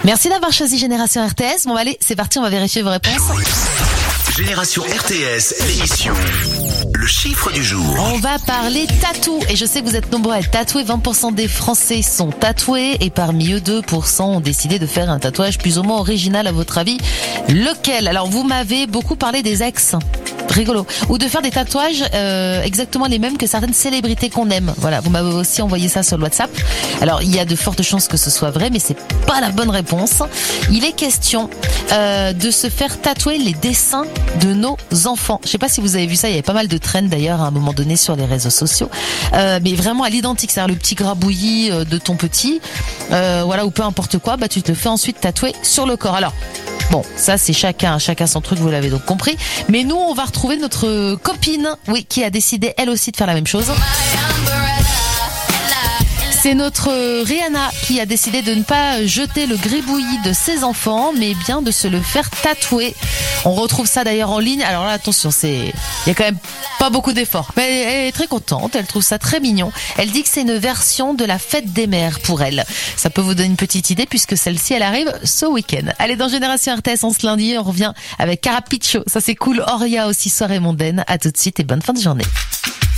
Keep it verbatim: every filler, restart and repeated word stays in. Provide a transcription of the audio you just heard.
Merci d'avoir choisi Génération R T S. Bon allez, c'est parti, on va vérifier vos réponses. Génération R T S, l'émission. Le chiffre du jour. On va parler tatou. Et je sais que vous êtes nombreux à être tatoués. vingt pour cent des Français sont tatoués. Et parmi eux, deux pour cent ont décidé de faire un tatouage plus ou moins original. À votre avis, lequel? Alors, vous m'avez beaucoup parlé des ex. Rigolo. Ou de faire des tatouages euh, exactement les mêmes que certaines célébrités qu'on aime. Voilà, vous m'avez aussi envoyé ça sur le WhatsApp. Alors, il y a de fortes chances que ce soit vrai, mais c'est pas la bonne réponse. Il est question euh, de se faire tatouer les dessins de nos enfants. Je sais pas si vous avez vu ça, il y avait pas mal de trends d'ailleurs à un moment donné sur les réseaux sociaux. Euh, mais vraiment à l'identique, c'est-à-dire le petit grabouillis de ton petit, euh, voilà, ou peu importe quoi, bah tu te le fais ensuite tatouer sur le corps. Alors, bon, ça c'est chacun, chacun son truc, vous l'avez donc compris. Mais nous, on va retrouver notre copine, oui, qui a décidé elle aussi de faire la même chose. C'est notre Rihanna qui a décidé de ne pas jeter le gribouillis de ses enfants, mais bien de se le faire tatouer. On retrouve ça d'ailleurs en ligne. Alors là, attention, c'est, il y a quand même pas beaucoup d'efforts. Mais elle est très contente, elle trouve ça très mignon. Elle dit que c'est une version de la fête des mères pour elle. Ça peut vous donner une petite idée puisque celle-ci, elle arrive ce week-end. Allez, dans Génération R T S, on se lundi, on revient avec Carapicho. Ça c'est cool. Oria aussi, soirée mondaine. À tout de suite et bonne fin de journée.